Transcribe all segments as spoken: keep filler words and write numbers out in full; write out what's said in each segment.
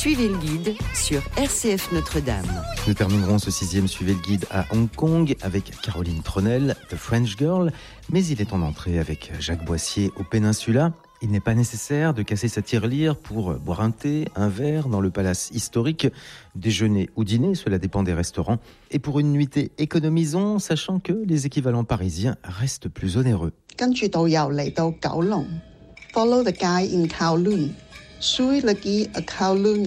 Suivez le guide sur R C F Notre-Dame. Nous terminerons ce sixième Suivez le guide à Hong Kong avec Caroline Tronel, The French Girl, mais il est en entrée avec Jacques Boissier au Péninsula. Il n'est pas nécessaire de casser sa tirelire pour boire un thé, un verre dans le palace historique, déjeuner ou dîner, cela dépend des restaurants. Et pour une nuitée, économisons, sachant que les équivalents parisiens restent plus onéreux. 跟住導遊嚟到九龍 ，follow the guide in Kowloon， suivre le guide à Kowloon。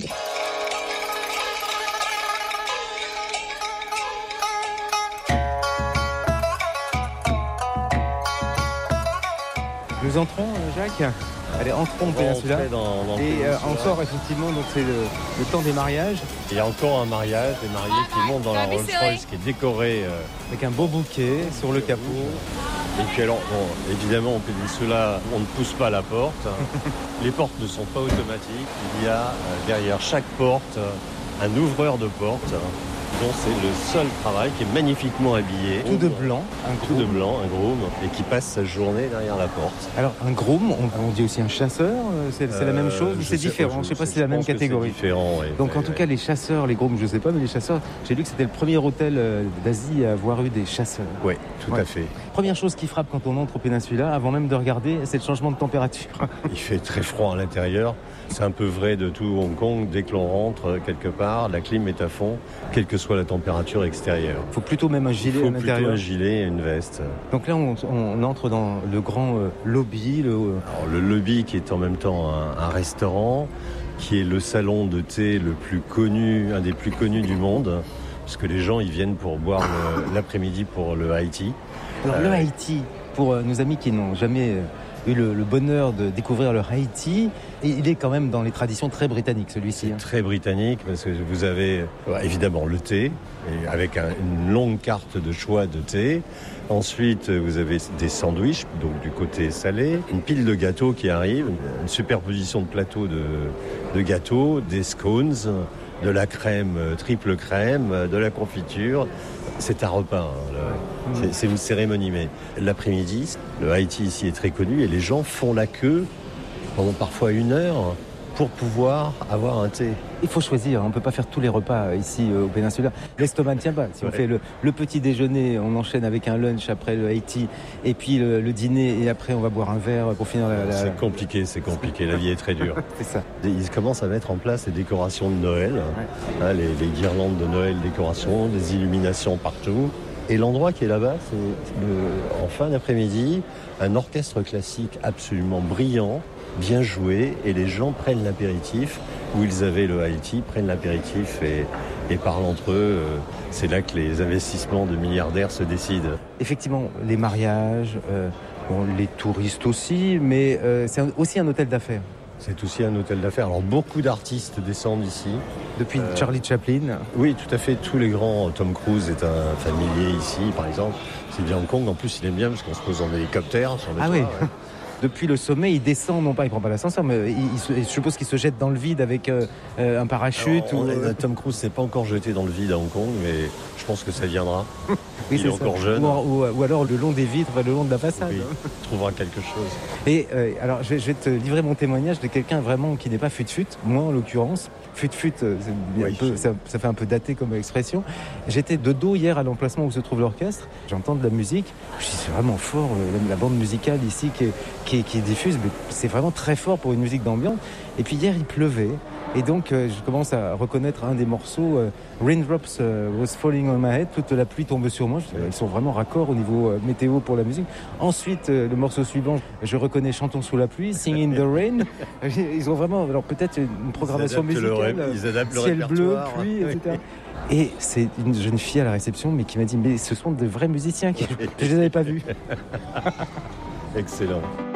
Nous entrons, Jacques. Allez, entrons au Péninsula. Dans, dans et euh, Péninsula. encore, effectivement, donc c'est le, le temps des mariages. Il y a encore un mariage, des mariés qui montent dans la Rolls-Royce qui est décorée. Euh... Avec un beau bouquet sur le capot. Et puis alors, bon, évidemment, au Péninsula, on ne pousse pas la porte. Les portes ne sont pas automatiques. Il y a euh, derrière chaque porte euh, un ouvreur de porte. dont c'est le seul travail, qui est magnifiquement habillé. Tout de blanc, un Tout groom. de blanc, un groom, et qui passe sa journée derrière la porte. Alors, un groom, on, on dit aussi un chasseur, euh, c'est, c'est la même chose ou Euh, c'est je sais- différent? Je ne sais pas si c'est la même pense que catégorie. C'est différent, oui. Donc en Ouais, tout ouais. cas les chasseurs, les grooms, je ne sais pas, mais les chasseurs, j'ai lu que c'était le premier hôtel euh, d'Asie à avoir eu des chasseurs. Oui, tout Ouais. à fait. Première chose qui frappe quand on entre au Péninsula, avant même de regarder, c'est le changement de température. Il fait très froid à l'intérieur. C'est un peu vrai de tout Hong Kong. Dès que l'on rentre quelque part, la clim est à fond, quelle que soit la température extérieure. Il faut plutôt même un Il gilet faut à plutôt l'intérieur. un gilet et une veste. Donc là on, on entre dans le grand euh, lobby, le, Alors, le lobby qui est en même temps un, un restaurant, qui est le salon de thé le plus connu, un des plus connus du monde, parce que les gens ils viennent pour boire le- l'après-midi pour le high tea. Alors Euh, le Haïti, pour euh, nos amis qui n'ont jamais euh, eu le, le bonheur de découvrir le Haïti, et il est quand même dans les traditions très britanniques celui-ci. hein. Très britannique, parce que vous avez euh, évidemment le thé, et avec un- une longue carte de choix de thé. Ensuite, euh, vous avez des sandwichs, donc du côté salé, une pile de gâteaux qui arrive, une superposition de plateaux de, de gâteaux, des scones, de la crème, euh, triple crème, euh, de la confiture. C'est un repas, hein, le- c'est, c'est une cérémonie, mais l'après-midi, le Haïti ici est très connu et les gens font la queue pendant parfois une heure pour pouvoir avoir un thé. Il faut choisir, on ne peut pas faire tous les repas euh, ici euh, au Péninsula. L'estomac ne tient pas. Si on Ouais. fait le, le petit déjeuner, on enchaîne avec un lunch après le Haïti, et puis le, le dîner, et après on va boire un verre pour finir la... la- C'est compliqué, c'est compliqué, la vie est très dure. C'est ça. Ils commencent à mettre en place les décorations de Noël, hein, les, les guirlandes de Noël, décorations, des illuminations partout. Et l'endroit qui est là-bas, c'est le- en fin d'après-midi, un orchestre classique absolument brillant, bien joué, et les gens prennent l'apéritif, où ils avaient le Haïti, prennent l'apéritif et, et parlent entre eux. Euh, C'est là que les investissements de milliardaires se décident. Effectivement, les mariages, euh, bon, les touristes aussi, mais euh, c'est un- aussi un hôtel d'affaires. C'est aussi un hôtel d'affaires. Alors beaucoup d'artistes descendent ici. Depuis Euh, Charlie Chaplin. Oui, tout à fait. Tous les grands. Tom Cruise est un familier ici, par exemple. C'est bien Hong Kong. En plus, il aime bien parce qu'on se pose en hélicoptère sur le Ah toit. oui. ouais. Depuis le sommet, il descend, non pas, il prend pas l'ascenseur, mais il, il se- je suppose qu'il se jette dans le vide avec euh, euh, un parachute. Alors, ou, on- euh, Tom Cruise s'est pas encore jeté dans le vide à Hong Kong, mais je pense que ça viendra. oui, il c'est est ça. encore jeune. Ou, ou- ou alors le long des vitres, le long de la façade. Oui, il trouvera quelque chose. Et euh, alors, je vais, je vais te livrer mon témoignage de quelqu'un vraiment qui n'est pas fut-fut, moi en l'occurrence. Fut-fut, euh, c'est un Oui, peu- c'est- ça, ça fait un peu daté comme expression. J'étais de dos hier à l'emplacement où se trouve l'orchestre. J'entends de la musique. Je dis, c'est vraiment fort, euh, la, la bande musicale ici qui est, qui est- qui est diffuse. Mais c'est vraiment très fort pour une musique d'ambiance. Et puis hier, il pleuvait. Et donc, euh, je commence à reconnaître un des morceaux, euh, Raindrops euh, was falling on my head, toute la pluie tombe sur moi. Je dis, ils sont vraiment raccords au niveau euh, météo pour la musique. Ensuite, euh, le morceau suivant, je reconnais Chantons sous la pluie, Sing in the Rain. Ils ont vraiment, alors peut-être une programmation Ils adaptent le musicale, ré- euh, ils adaptent le ciel bleu, répertoire. pluie, et cetera. Et c'est une jeune fille à la réception, mais qui m'a dit, mais ce sont de vrais musiciens, qui... je ne les avais pas vus. Excellent.